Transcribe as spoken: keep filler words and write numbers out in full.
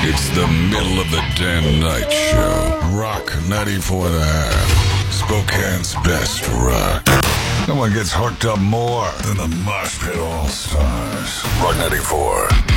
It's the middle of the damn night show. Rock ninety-four and a half. Spokane's best rock. No one gets hooked up more than the Mosh Pit All-Stars. Rock ninety-four.